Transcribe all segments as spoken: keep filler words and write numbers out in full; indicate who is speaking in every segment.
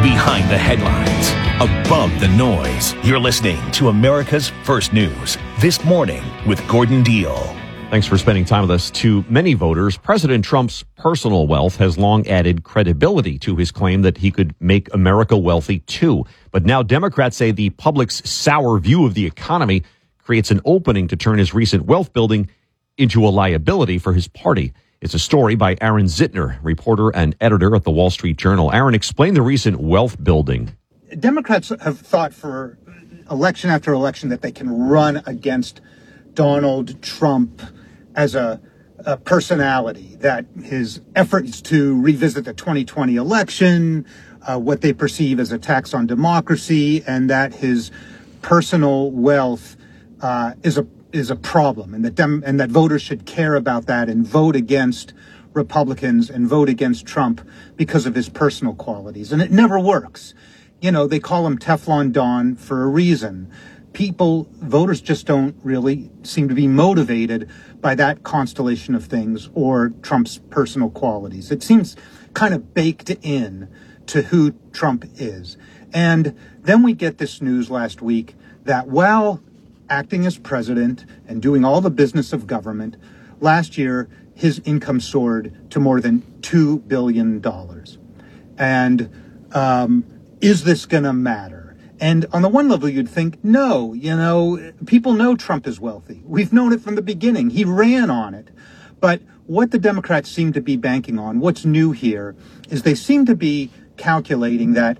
Speaker 1: Behind the headlines, above the noise, you're listening to America's First News This Morning with Gordon Deal.
Speaker 2: Thanks for spending time with us. To many voters, President Trump's personal wealth has long added credibility to his claim that he could make America wealthy too. But now Democrats say the public's sour view of the economy creates an opening to turn his recent wealth building into a liability for his party. It's a story by Aaron Zitner, reporter and editor at the Wall Street Journal. Aaron, explain the recent wealth building.
Speaker 3: Democrats have thought for election after election that they can run against Donald Trump as a, a personality, that his efforts to revisit the twenty twenty election, uh, what they perceive as attacks on democracy, and that his personal wealth uh, is a is a problem, and that dem- and that voters should care about that and vote against Republicans and vote against Trump because of his personal qualities. And it never works. You know, they call him Teflon Don for a reason. People, voters just don't really seem to be motivated by that constellation of things or Trump's personal qualities. It seems kind of baked in to who Trump is. And then we get this news last week that while acting as president and doing all the business of government, last year his income soared to more than two billion dollars. And um, is this going to matter? And on the one level, you'd think, no, you know, people know Trump is wealthy. We've known it from the beginning. He ran on it. But what the Democrats seem to be banking on, what's new here, is they seem to be calculating that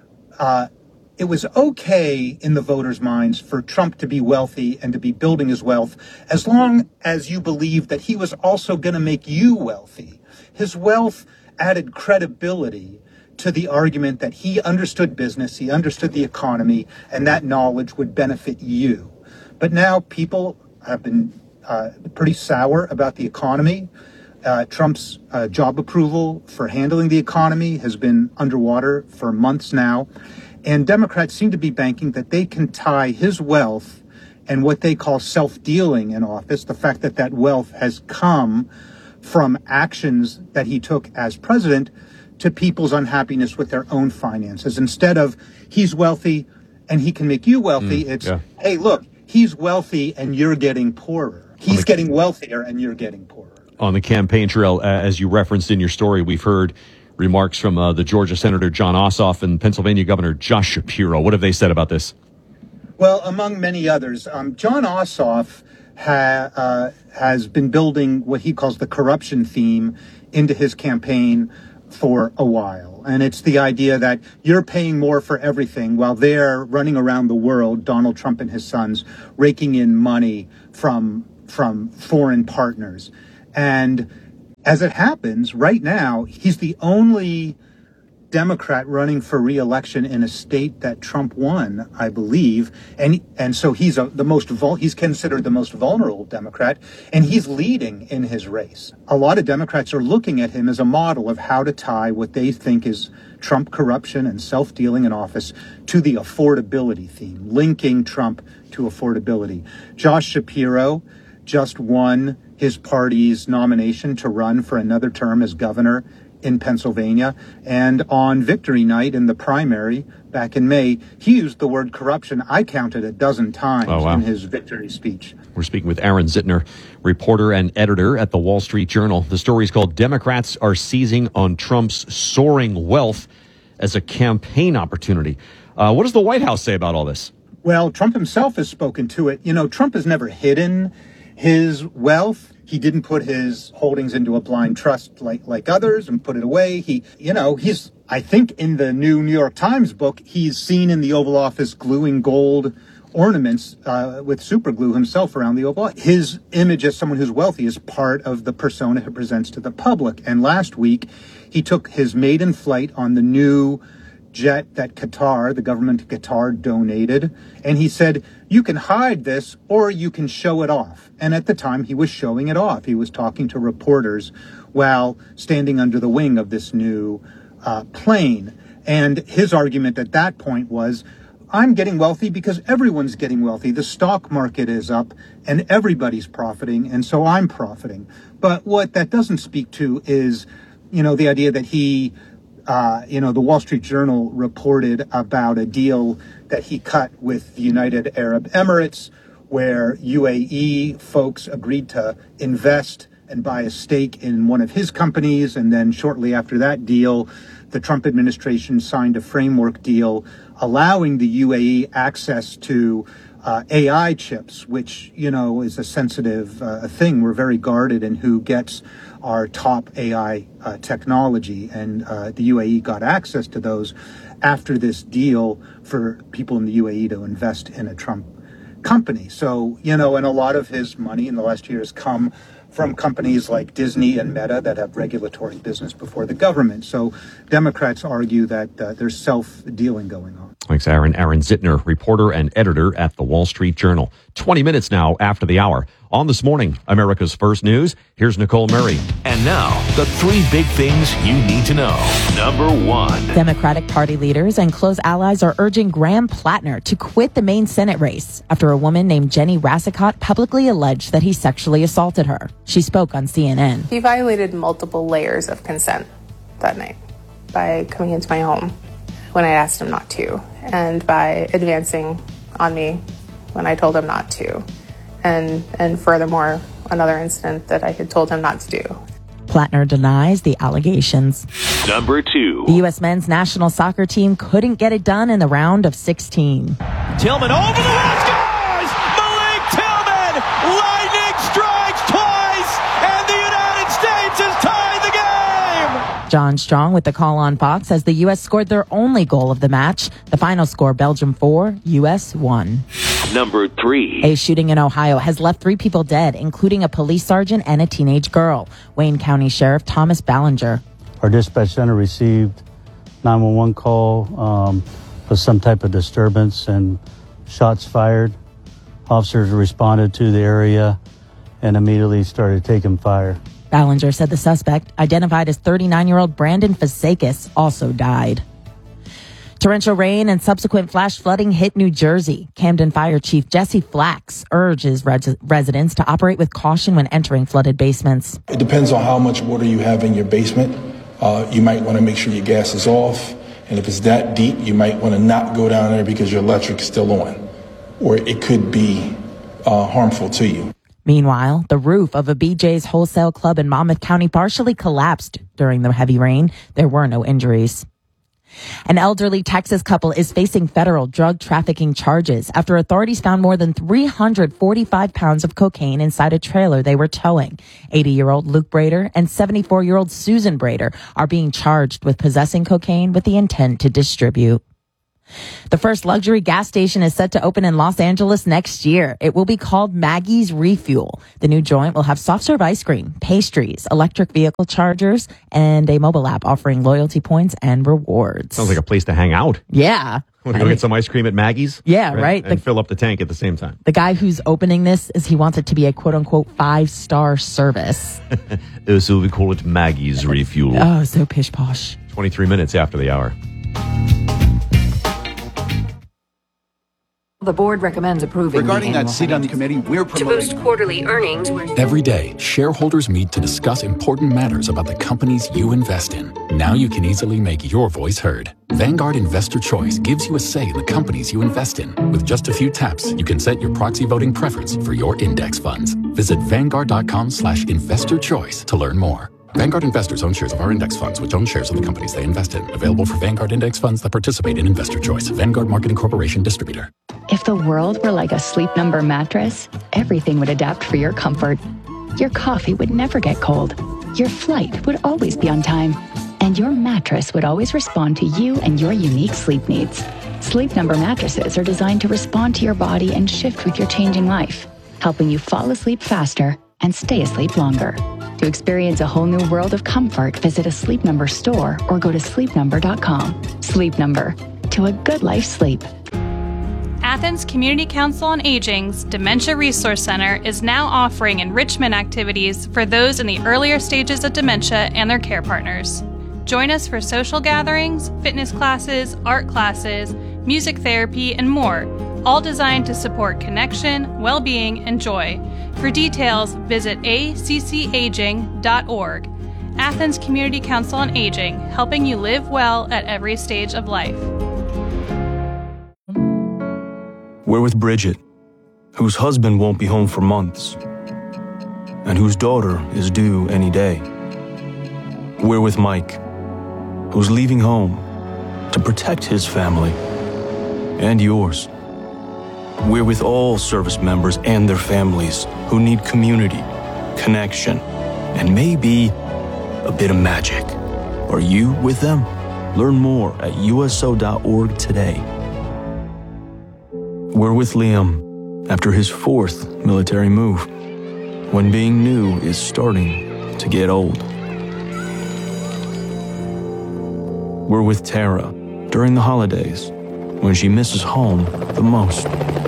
Speaker 3: uh, it was okay in the voters' minds for Trump to be wealthy and to be building his wealth as long as you believe that he was also going to make you wealthy. His wealth added credibility to the argument that he understood business, he understood the economy, and that knowledge would benefit you. But now people have been uh, pretty sour about the economy. Uh, Trump's uh, job approval for handling the economy has been underwater for months now. And Democrats seem to be banking that they can tie his wealth and what they call self-dealing in office, the fact that that wealth has come from actions that he took as president, to people's unhappiness with their own finances. Instead of he's wealthy and he can make you wealthy, mm, it's, yeah. hey, look, he's wealthy and you're getting poorer. He's the, getting wealthier and you're getting poorer.
Speaker 2: On the campaign trail, uh, as you referenced in your story, we've heard remarks from uh, the Georgia Senator Jon Ossoff and Pennsylvania Governor Josh Shapiro. What have they said about this?
Speaker 3: Well, among many others, um, Jon Ossoff ha, uh, has been building what he calls the corruption theme into his campaign for a while. And it's the idea that you're paying more for everything while they're running around the world, Donald Trump and his sons, raking in money from from foreign partners. And as it happens, right now, he's the only Democrat running for re-election in a state that Trump won, I believe. And and so he's a, the most vul- he's considered the most vulnerable Democrat, and he's leading in his race. A lot of Democrats are looking at him as a model of how to tie what they think is Trump corruption and self-dealing in office to the affordability theme, linking Trump to affordability. Josh Shapiro just won his party's nomination to run for another term as governor in Pennsylvania. And on victory night in the primary back in May, he used the word corruption, I counted a dozen times oh, wow. in his victory speech.
Speaker 2: We're speaking with Aaron Zitner, reporter and editor at the Wall Street Journal. The story is called Democrats Are Seizing on Trump's Soaring Wealth as a Campaign Opportunity. Uh, what does the White House say about all this?
Speaker 3: Well, Trump himself has spoken to it. You know, Trump has never hidden his wealth. He didn't put his holdings into a blind trust like, like others and put it away. He, you know, he's, I think in the new New York Times book, he's seen in the Oval Office gluing gold ornaments uh, with super glue himself around the Oval Office. His image as someone who's wealthy is part of the persona he presents to the public. And last week, he took his maiden flight on the new jet that Qatar, the government of Qatar, donated. And he said, you can hide this or you can show it off. And at the time, he was showing it off. He was talking to reporters while standing under the wing of this new uh, plane. And his argument at that point was, I'm getting wealthy because everyone's getting wealthy. The stock market is up and everybody's profiting, and so I'm profiting. But what that doesn't speak to is, you know, the idea that he uh, you know, the Wall Street Journal reported about a deal that he cut with the United Arab Emirates, where U A E folks agreed to invest and buy a stake in one of his companies. And then shortly after that deal, the Trump administration signed a framework deal allowing the U A E access to uh, A I chips, which, you know, is a sensitive uh, thing. We're very guarded in who gets our top A I uh, technology. And uh, the U A E got access to those after this deal for people in the U A E to invest in a Trump company. So, you know, and a lot of his money in the last year has come from companies like Disney and Meta that have regulatory business before the government. So Democrats argue that uh, there's self-dealing going on.
Speaker 2: Thanks, Aaron. Aaron Zitner, reporter and editor at the Wall Street Journal. twenty minutes now after the hour. On This Morning, America's First News, here's Nicole Murray.
Speaker 1: And now, the three big things you need to know. Number one.
Speaker 4: Democratic Party leaders and close allies are urging Graham Plattner to quit the Maine Senate race after a woman named Jenny Rassicot publicly alleged that he sexually assaulted her. She spoke on C N N.
Speaker 5: He violated multiple layers of consent that night by coming into my home when I asked him not to, and by advancing on me when I told him not to. And and furthermore, another incident that I had told him not to do.
Speaker 4: Plattner denies the allegations.
Speaker 1: Number two.
Speaker 4: The U S men's national soccer team couldn't get it done in the round of sixteen.
Speaker 6: Tillman over the wall, scores! Malik Tillman! Lightning strikes twice, and the United States has tied the game!
Speaker 4: John Strong with the call on Fox as the U S scored their only goal of the match. The final score, Belgium four, U S one.
Speaker 1: Number three.
Speaker 4: A shooting in Ohio has left three people dead, including a police sergeant and a teenage girl. Wayne County Sheriff Thomas Ballinger.
Speaker 7: Our dispatch center received nine one one call um, for some type of disturbance and shots fired. Officers responded to the area and immediately started taking fire.
Speaker 4: Ballinger said the suspect, identified as thirty-nine-year-old Brandon Fasakis, also died. Torrential rain and subsequent flash flooding hit New Jersey. Camden Fire Chief Jesse Flax urges res- residents to operate with caution when entering flooded basements.
Speaker 8: It depends on how much water you have in your basement. Uh, you might want to make sure your gas is off. And if it's that deep, you might want to not go down there because your electric is still on, or it could be uh, harmful to you.
Speaker 4: Meanwhile, the roof of a B J's wholesale club in Monmouth County partially collapsed during the heavy rain. There were no injuries. An elderly Texas couple is facing federal drug trafficking charges after authorities found more than three hundred forty-five pounds of cocaine inside a trailer they were towing. eighty-year-old Luke Brader and seventy-four-year-old Susan Brader are being charged with possessing cocaine with the intent to distribute. The first luxury gas station is set to open in Los Angeles next year. It will be called Maggie's Refuel. The new joint will have soft serve ice cream, pastries, electric vehicle chargers, and a mobile app offering loyalty points and rewards.
Speaker 2: Sounds like a place to hang out.
Speaker 4: Yeah.
Speaker 2: Want to go get some ice cream at Maggie's?
Speaker 4: Yeah, right. right?
Speaker 2: And
Speaker 4: the,
Speaker 2: fill up the tank at the same time.
Speaker 4: The guy who's opening this is he wants it to be a quote-unquote five-star service.
Speaker 2: So we call it Maggie's Refuel.
Speaker 4: Oh, so pish-posh.
Speaker 2: twenty-three minutes after the hour.
Speaker 9: The board recommends approving
Speaker 10: regarding that seat on the committee. We're promoting
Speaker 9: to boost quarterly earnings.
Speaker 11: Every day, shareholders meet to discuss important matters about the companies you invest in. Now you can easily make your voice heard. Vanguard Investor Choice gives you a say in the companies you invest in. With just a few taps, you can set your proxy voting preference for your index funds. Visit vanguard.com slash investor choice to learn more. Vanguard investors own shares of our index funds, which own shares of the companies they invest in. Available for Vanguard index funds that participate in Investor Choice. Vanguard Marketing Corporation distributor.
Speaker 12: If the world were like a Sleep Number mattress, everything would adapt for your comfort. Your coffee would never get cold. Your flight would always be on time. And your mattress would always respond to you and your unique sleep needs. Sleep Number mattresses are designed to respond to your body and shift with your changing life, helping you fall asleep faster and stay asleep longer. To experience a whole new world of comfort, visit a Sleep Number store or go to sleep number dot com. Sleep Number, to a good life sleep.
Speaker 13: Athens Community Council on Aging's Dementia Resource Center is now offering enrichment activities for those in the earlier stages of dementia and their care partners. Join us for social gatherings, fitness classes, art classes, music therapy, and more, all designed to support connection, well-being, and joy. For details, visit a c c aging dot org. Athens Community Council on Aging, helping you live well at every stage of life.
Speaker 14: We're with Bridget, whose husband won't be home for months, and whose daughter is due any day. We're with Mike, who's leaving home to protect his family and yours. We're with all service members and their families who need community, connection, and maybe a bit of magic. Are you with them? Learn more at U S O dot org today. We're with Liam after his fourth military move, when being new is starting to get old. We're with Tara during the holidays, when she misses home the most.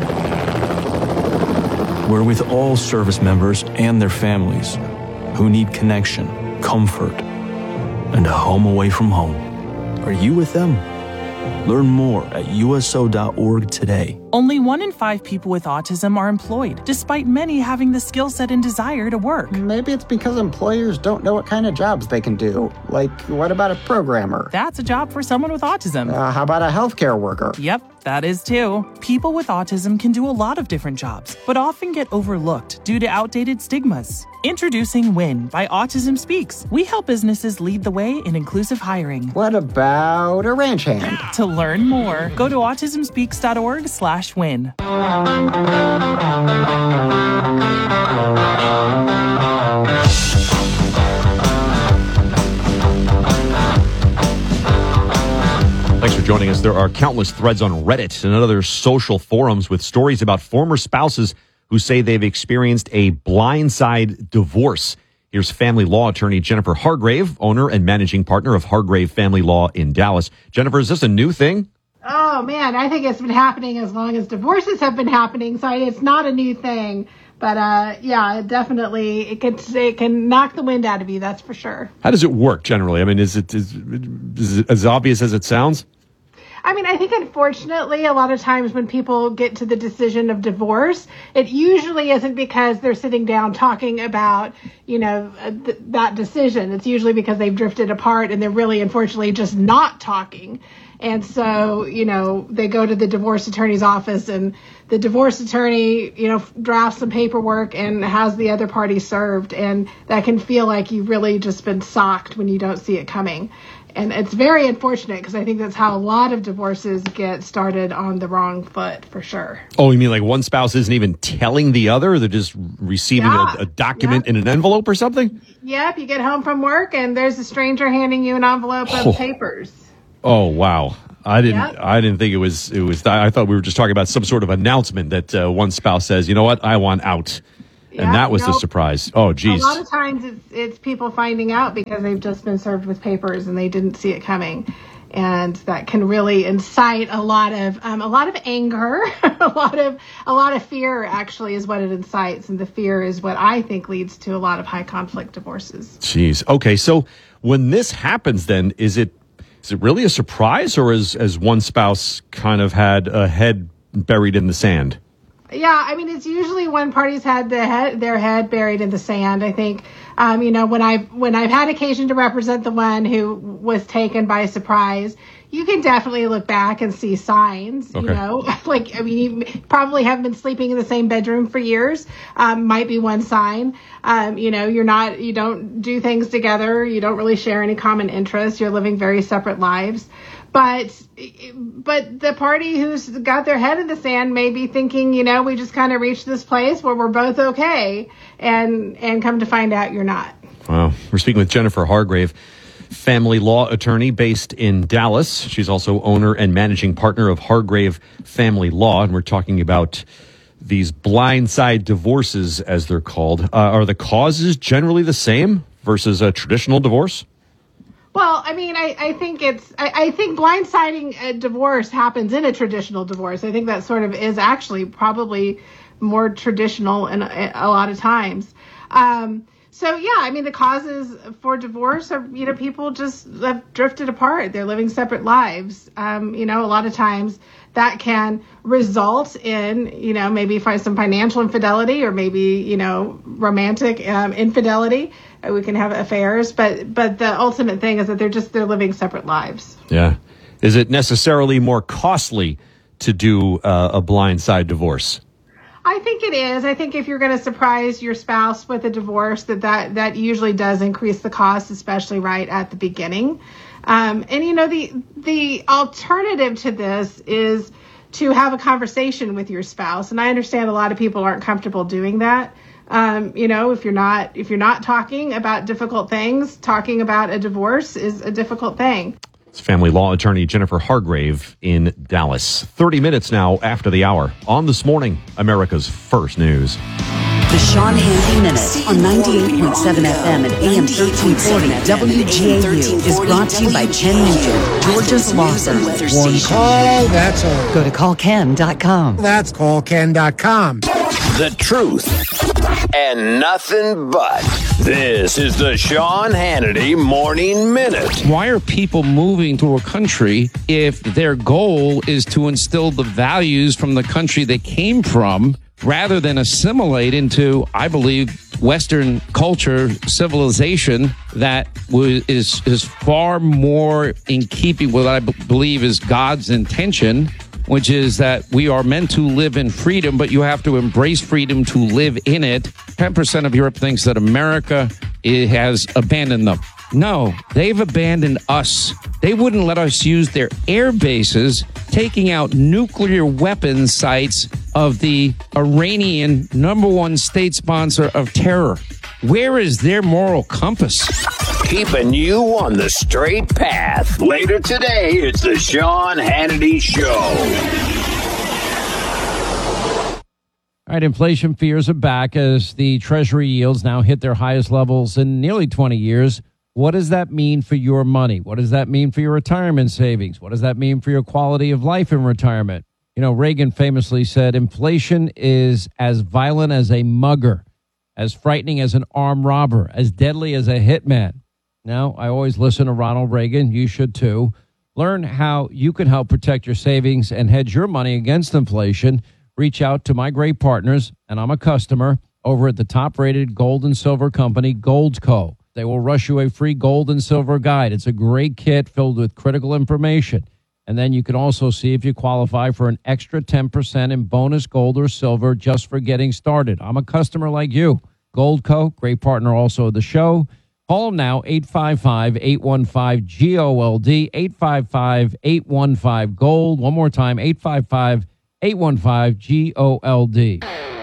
Speaker 14: We're with all service members and their families who need connection, comfort, and a home away from home. Are you with them? Learn more at U S O dot org today.
Speaker 15: Only one in five people with autism are employed, despite many having the skill set and desire to work.
Speaker 16: Maybe it's because employers don't know what kind of jobs they can do. Like, what about a programmer?
Speaker 15: That's a job for someone with autism.
Speaker 16: Uh, how about a healthcare worker?
Speaker 15: Yep, that is too. People with autism can do a lot of different jobs, but often get overlooked due to outdated stigmas. Introducing WIN by Autism Speaks. We help businesses lead the way in inclusive hiring.
Speaker 16: What about a ranch hand?
Speaker 15: To learn more, go to autism speaks dot org slash win.
Speaker 2: Thanks for joining us. There are countless threads on Reddit and other social forums with stories about former spouses who say they've experienced a blindside divorce. Here's family law attorney Jennifer Hargrave, owner and managing partner of Hargrave Family Law in Dallas. Jennifer, is this a new thing?
Speaker 17: Oh, man, I think it's been happening as long as divorces have been happening, so it's not a new thing. But, uh, yeah, definitely, it can, it can knock the wind out of you, that's for sure.
Speaker 2: How does it work generally? I mean, is it, is, is it as obvious as it sounds?
Speaker 17: I mean, I think unfortunately, a lot of times when people get to the decision of divorce, it usually isn't because they're sitting down talking about, you know, th- that decision. It's usually because they've drifted apart and they're really, unfortunately, just not talking. And so, you know, they go to the divorce attorney's office and the divorce attorney, you know, drafts some paperwork and has the other party served. And that can feel like you've really just been socked when you don't see it coming. And it's very unfortunate because I think that's how a lot of divorces get started on the wrong foot, for sure.
Speaker 2: Oh, you mean like one spouse isn't even telling the other? They're just receiving
Speaker 17: yeah.
Speaker 2: a, a document
Speaker 17: yep.
Speaker 2: in an envelope or something?
Speaker 17: Yep, you get home from work and there's a stranger handing you an envelope of
Speaker 2: oh.
Speaker 17: papers.
Speaker 2: Oh, wow. I didn't
Speaker 17: Yep.
Speaker 2: I didn't think it was, it was. I thought we were just talking about some sort of announcement that uh, one spouse says, you know what, I want out. And
Speaker 17: Yeah,
Speaker 2: that was
Speaker 17: no,
Speaker 2: the surprise. Oh, geez.
Speaker 17: A lot of times it's, it's people finding out because they've just been served with papers and they didn't see it coming. And that can really incite a lot of um, a lot of anger, a lot of a lot of fear. Actually, is what it incites, and the fear is what I think leads to a lot of high conflict divorces.
Speaker 2: Jeez. Okay, so when this happens, then is it is it really a surprise, or is as one spouse kind of had a head buried in the sand?
Speaker 17: Yeah, I mean, it's usually when parties had the head, their head buried in the sand. I think, um, you know, when I've when I've had occasion to represent the one who was taken by surprise, you can definitely look back and see signs. Okay. You know, like I mean, you probably haven't been sleeping in the same bedroom for years. Um, might be one sign. Um, you know, you're not, you don't do things together. You don't really share any common interests. You're living very separate lives. But but the party who's got their head in the sand may be thinking, you know, we just kind of reached this place where we're both okay, and and come to find out you're not.
Speaker 2: Wow. We're speaking with Jennifer Hargrave, family law attorney based in Dallas. She's also owner and managing partner of Hargrave Family Law, and we're talking about these blindside divorces, as they're called. Uh, are the causes generally the same versus a traditional divorce?
Speaker 17: Well, I mean, I, I think it's, I, I think blindsiding a divorce happens in a traditional divorce. I think that sort of is actually probably more traditional in a, a lot of times. Um, so, yeah, I mean, the causes for divorce are, you know, people just have drifted apart. They're living separate lives. Um, you know, a lot of times that can result in, you know, maybe find some financial infidelity or maybe, you know, romantic um, infidelity uh, we can have affairs, but but the ultimate thing is that they're just they're living separate lives.
Speaker 2: Yeah. Is it necessarily more costly to do uh, a blindside divorce?
Speaker 17: I think it is. I think if you're going to surprise your spouse with a divorce, that, that that usually does increase the cost, especially right at the beginning. Um, and, you know, the the alternative to this is to have a conversation with your spouse. And I understand a lot of people aren't comfortable doing that. Um, you know, if you're not if you're not talking about difficult things, talking about a divorce is a difficult thing.
Speaker 2: It's family law attorney Jennifer Hargrave in Dallas. thirty minutes now after the hour on This Morning, America's First News.
Speaker 18: The Sean Hannity Minute on ninety-eight point seven F M and A M thirteen forty W G A U is brought to you by Ken Nugent, Georgia's law firm.
Speaker 19: One call, that's all.
Speaker 18: Go to call ken dot com.
Speaker 19: That's call ken dot com.
Speaker 20: The truth and nothing but. This is the Sean Hannity Morning Minute.
Speaker 21: Why are people moving to a country if their goal is to instill the values from the country they came from rather than assimilate into, I believe, Western culture, civilization that is, is far more in keeping with what I b- believe is God's intention, which is that we are meant to live in freedom, but you have to embrace freedom to live in it. ten percent of Europe thinks that America has abandoned them. No, they've abandoned us. They wouldn't let us use their air bases, taking out nuclear weapon sites of the Iranian number one state sponsor of terror. Where is their moral compass?
Speaker 20: Keeping you on the straight path. Later today, it's the Sean Hannity Show.
Speaker 21: All right, inflation fears are back as the Treasury yields now hit their highest levels in nearly twenty years. What does that mean for your money? What does that mean for your retirement savings? What does that mean for your quality of life in retirement? You know, Reagan famously said, inflation is as violent as a mugger, as frightening as an armed robber, as deadly as a hitman. Now, I always listen to Ronald Reagan. You should too. Learn how you can help protect your savings and hedge your money against inflation. Reach out to my great partners, and I'm a customer, over at the top-rated gold and silver company, Goldco. They will rush you a free gold and silver guide. It's a great kit filled with critical information. And then you can also see if you qualify for an extra ten percent in bonus gold or silver just for getting started. I'm a customer like you. Goldco, great partner also of the show. Call them now, eight five five, eight one five, G O L D, eight five five, eight one five, GOLD. One more time, eight five five, eight one five, G O L D.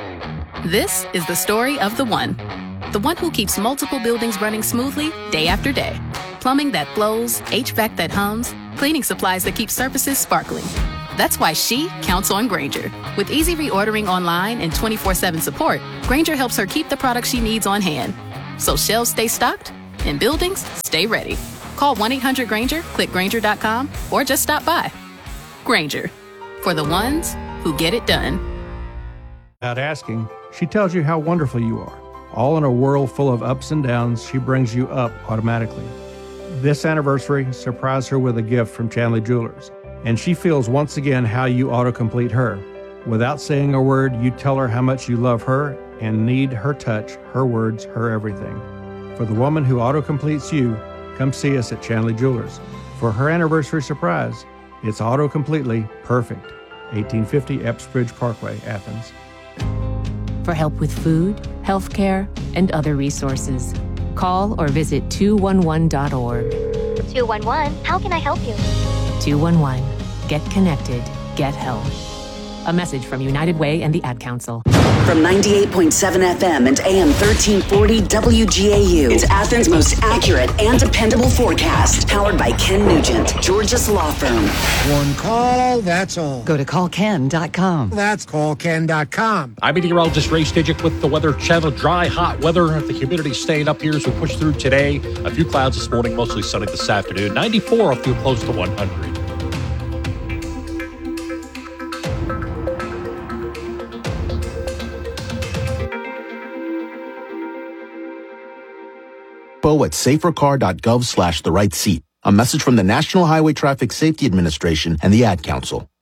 Speaker 22: This is the story of the one. The one who keeps multiple buildings running smoothly day after day. Plumbing that flows, H V A C that hums, cleaning supplies that keep surfaces sparkling. That's why she counts on Grainger. With easy reordering online and twenty-four seven support, Grainger helps her keep the products she needs on hand. So shelves stay stocked and buildings stay ready. Call one eight hundred Grainger, click Grainger dot com, or just stop by. Grainger, for the ones who get it done.
Speaker 23: Without asking, she tells you how wonderful you are. All in a world full of ups and downs, she brings you up automatically. This anniversary, surprise her with a gift from Chandler Jewelers, and she feels once again how you autocomplete her. Without saying a word, you tell her how much you love her and need her touch, her words, her everything. For the woman who autocompletes you, come see us at Chandler Jewelers. For her anniversary surprise, it's autocompletely perfect. eighteen fifty Epsbridge Parkway, Athens.
Speaker 9: For help with food, healthcare, and other resources, call or visit two one one dot org.
Speaker 24: two one one, how can I help you?
Speaker 9: two one one, get connected, get help. A message from United Way and the Ad Council.
Speaker 18: From ninety-eight point seven F M and A M thirteen forty W G A U, it's Athens' most accurate and dependable forecast. Powered by Ken Nugent, Georgia's law firm.
Speaker 19: One call, that's all.
Speaker 18: Go to call ken dot com.
Speaker 19: That's call ken dot com.
Speaker 25: I'm meteorologist Ray Stidgick with the Weather Channel. Dry, hot weather. The humidity staying up here as we push through today. A few clouds this morning, mostly sunny this afternoon. ninety-four, a few close to one hundred.
Speaker 26: At safercar.gov slash the right seat. A message from the National Highway Traffic Safety Administration and the Ad Council.